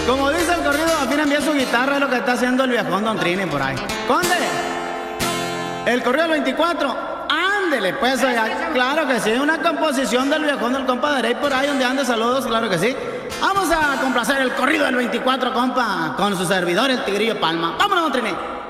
Como dice el corrido, afina bien su guitarra, es lo que está haciendo el viejón Don Trini por ahí. Conde, el corrido del 24. Ándele, pues, oiga, claro que sí, una composición del viejón del compa de Rey por ahí donde ande, saludos, claro que sí. Vamos a complacer el corrido del 24, compa, con su servidor, el Tigrillo Palma. Vámonos, Don Trini.